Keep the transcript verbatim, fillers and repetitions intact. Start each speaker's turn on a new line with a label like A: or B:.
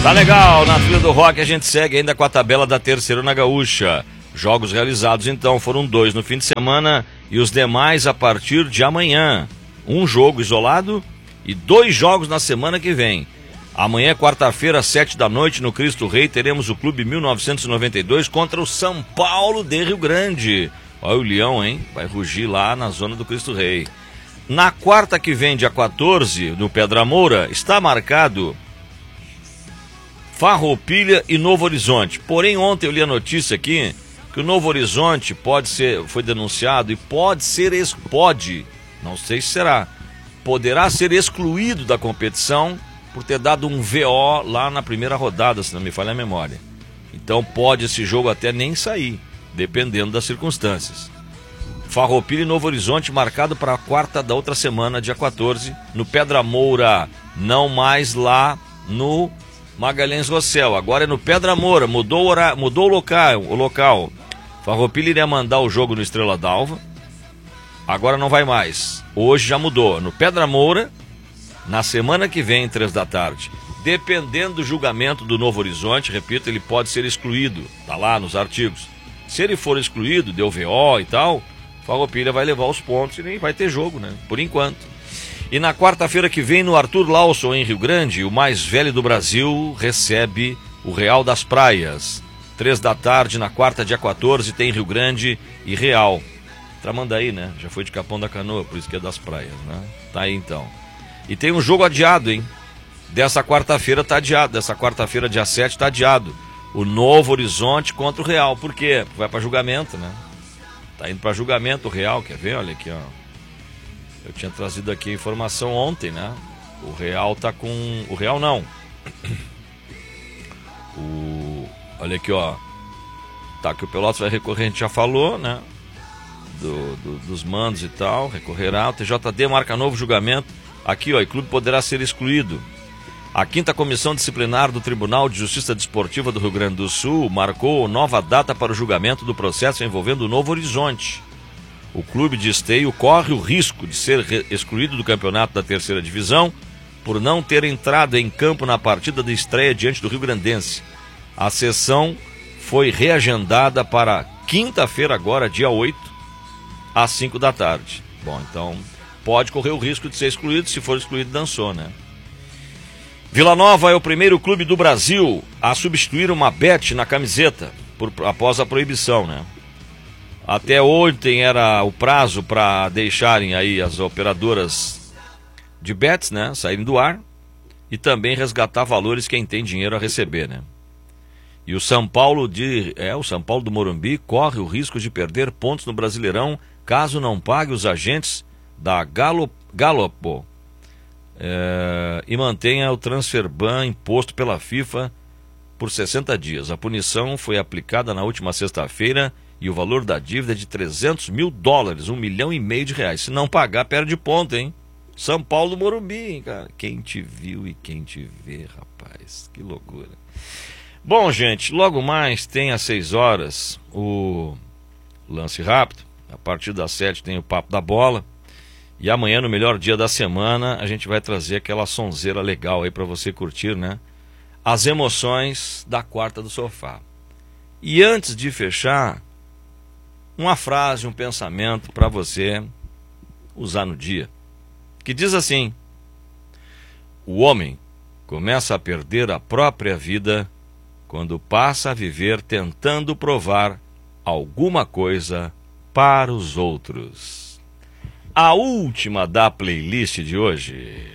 A: Tá legal, na trilha do rock a gente segue ainda com a tabela da terceira na Gaúcha. Jogos realizados então foram dois no fim de semana e os demais a partir de amanhã. Um jogo isolado e dois jogos na semana que vem. Amanhã, quarta-feira, às sete da noite, no Cristo Rei, teremos o Clube mil novecentos e noventa e dois contra o São Paulo de Rio Grande. Olha o Leão, hein? Vai rugir lá na zona do Cristo Rei. Na quarta que vem, dia quatorze, no Pedra Moura, está marcado Farroupilha e Novo Horizonte. Porém, ontem eu li a notícia aqui que o Novo Horizonte pode ser, foi denunciado e pode ser, pode, não sei se será, poderá ser excluído da competição por ter dado um V O lá na primeira rodada, se não me falha a memória. Então pode esse jogo até nem sair, dependendo das circunstâncias. Farroupilha e Novo Horizonte marcado para a quarta da outra semana, dia quatorze, no Pedra Moura, não mais lá no Magalhães Rossell, agora é no Pedra Moura, mudou o, horário, mudou o local, o local. Farroupilha iria mandar o jogo no Estrela d'Alva, agora não vai mais. Hoje já mudou, no Pedra Moura, na semana que vem, três da tarde. Dependendo do julgamento do Novo Horizonte, repito, ele pode ser excluído, tá lá nos artigos. Se ele for excluído, deu V O e tal, Farroupilha vai levar os pontos e nem vai ter jogo, né? Por enquanto. E na quarta-feira que vem, no Arthur Lawson, em Rio Grande, o mais velho do Brasil recebe o Real das Praias. Três da tarde, na quarta, dia quatorze, tem Rio Grande e Real. Tramandaí, né? Já foi de Capão da Canoa, por isso que é das praias, né? Tá aí então. E tem um jogo adiado, hein? Dessa quarta-feira tá adiado. Dessa quarta-feira, dia sete, tá adiado. O Novo Horizonte contra o Real. Por quê? Vai para julgamento, né? Tá indo para julgamento o Real. Quer ver? Olha aqui, ó. Eu tinha trazido aqui a informação ontem, né? O Real tá com... O Real não. O... Olha aqui, ó. Tá, que o Pelotas vai recorrer, a gente já falou, né? Do, do, dos mandos e tal. Recorrerá. O T J D marca novo julgamento. Aqui, ó. O clube poderá ser excluído. A quinta Comissão Disciplinar do Tribunal de Justiça Desportiva do Rio Grande do Sul marcou nova data para o julgamento do processo envolvendo o Novo Horizonte. O clube de Esteio corre o risco de ser excluído do campeonato da terceira divisão por não ter entrado em campo na partida de estreia diante do Rio Grandense. A sessão foi reagendada para quinta-feira agora, dia oito, às cinco da tarde. Bom, então pode correr o risco de ser excluído, se for excluído dançou, né? Vila Nova é o primeiro clube do Brasil a substituir uma bet na camiseta por, após a proibição, né? Até ontem era o prazo para deixarem aí as operadoras de bets, né, saírem do ar e também resgatar valores quem tem dinheiro a receber, né? E o São Paulo de, é, o São Paulo do Morumbi corre o risco de perder pontos no Brasileirão caso não pague os agentes da Galo, Galopo é, e mantenha o transfer ban imposto pela FIFA por sessenta dias. A punição foi aplicada na última sexta-feira e o valor da dívida é de trezentos mil dólares, um milhão e meio de reais. Se não pagar, perde ponto, hein? São Paulo do Morumbi, hein, cara? Quem te viu e quem te vê, rapaz. Que loucura. Bom, gente, logo mais tem às seis horas o Lance Rápido. A partir das sete tem o Papo da Bola. E amanhã, no melhor dia da semana, a gente vai trazer aquela sonzeira legal aí pra você curtir, né? As emoções da quarta do sofá. E antes de fechar, uma frase, um pensamento para você usar no dia, que diz assim: o homem começa a perder a própria vida quando passa a viver tentando provar alguma coisa para os outros. A última da playlist de hoje.